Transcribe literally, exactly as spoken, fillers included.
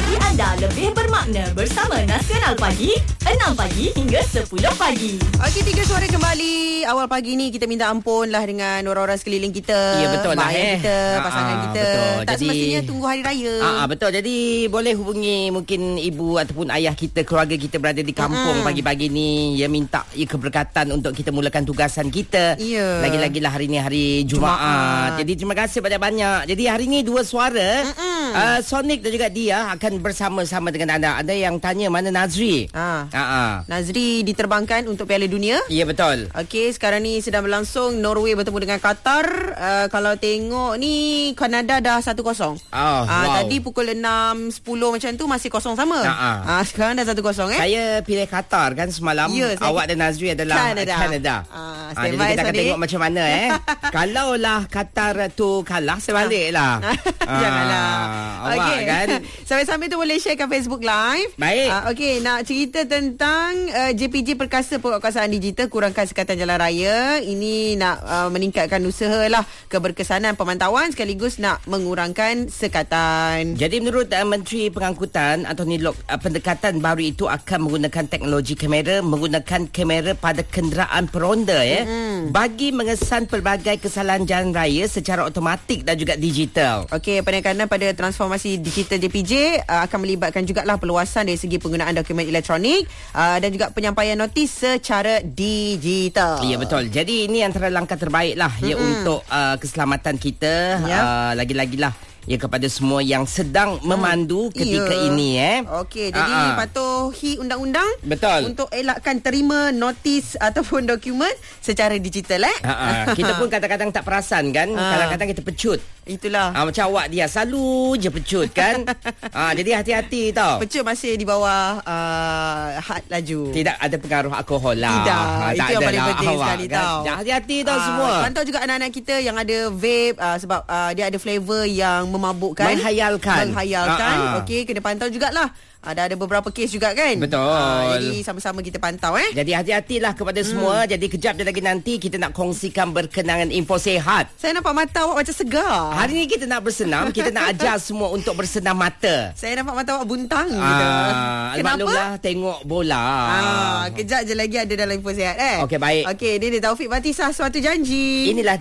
pagi anda lebih bermakna bersama Nasional Pagi, enam pagi hingga sepuluh pagi. Okey, tiga suara kembali. Awal pagi ni kita minta ampun lah dengan orang-orang sekeliling kita. Ya, betul lah eh. kita, Ha, pasangan ha, kita. betul. Tak Jadi, semestinya tunggu hari raya. Ah, betul. Jadi boleh hubungi mungkin ibu ataupun ayah kita, keluarga kita berada di kampung mm. pagi-pagi ni. Ya, minta ya, keberkatan untuk kita mulakan tugasan kita. Ya. Lagi-lagilah hari ni hari Jumaat. Jumaat. Jadi terima kasih banyak-banyak. Jadi hari ni dua suara. Uh, Sonic dan juga dia akan bersama-sama dengan anda. Ada yang tanya mana Nazri? Ah. Ah, ah. Nazri diterbangkan untuk Piala Dunia. Ya, betul. Okey, sekarang ni sedang berlangsung Norway bertemu dengan Qatar. Uh, kalau tengok ni Kanada dah satu kosong. Oh, uh, wow. Tadi pukul enam sepuluh macam tu masih kosong sama. Uh-uh. Uh, sekarang dah satu kosong eh. Saya pilih Qatar kan semalam. Ya, Awak dan Nazri adalah Canada. Canada. Uh, Ah, jadi kita akan tengok macam mana eh. Kalaulah Qatar tu kalah, sebaliklah. Janganlah. Awak Okey. kan. Sambil-sambil tu boleh sharekan Facebook Live. Baik. Uh, Okey, nak cerita tentang uh, J P J Perkasa Penguatkuasaan Digital kurangkan sekatan jalan raya. Ini nak uh, meningkatkan usaha lah keberkesanan pemantauan sekaligus nak mengurangkan sekatan. Jadi menurut uh, Menteri Pengangkutan Anthony Lok, uh, pendekatan baru itu akan menggunakan teknologi kamera, menggunakan kamera pada kenderaan peronda ya. Mm-hmm. Bagi mengesan pelbagai kesalahan jalan raya secara automatik dan juga digital. Okey, penekanan pada transformasi digital J P J uh, akan melibatkan jugalah perluasan dari segi penggunaan dokumen elektronik uh, dan juga penyampaian notis secara digital. Ya, betul. Jadi ini antara langkah terbaik lah ya mm-hmm. untuk uh, keselamatan kita. Yep. Uh, lagi-lagilah ya kepada semua yang sedang memandu ketika ya. ini eh. Okey, jadi Aa. patuhi undang-undang. Betul. Untuk elakkan terima notis ataupun dokumen secara digital eh. Aa. Kita pun kadang-kadang tak perasan kan. Aa. Kadang-kadang kita pecut. Itulah. Ah, macam awak dia selalu je pecut kan. ah, jadi hati-hati tau. Pecut masih di bawah uh, had laju. Tidak ada pengaruh alkohol lah. Tidak. Ah, Itu yang paling adalah penting awak, sekali kan? tau. Jangan hati-hati tau Ah, semua. Pantau juga anak-anak kita yang ada vape uh, sebab uh, dia ada flavor yang memabukkan. Menghayalkan. Menghayalkan. Ah, ah. Okey, kena pantau jugalah. Ada ada beberapa kes juga kan. Betul. Uh, jadi sama-sama kita pantau eh. Jadi hati-hatilah kepada hmm. semua. Jadi kejap je lagi nanti kita nak kongsikan berkenangan info sihat. Saya nampak mata awak macam segar. Hari ni kita nak bersenam. Kita nak ajar semua untuk bersenam mata. Saya nampak mata awak buntang Ah, gitu. Kenapa? Maklumlah tengok bola. Ah, kejap je lagi ada dalam info sihat eh. Okey, baik. Okey, ini dia Taufik Batisah suatu janji. Inilah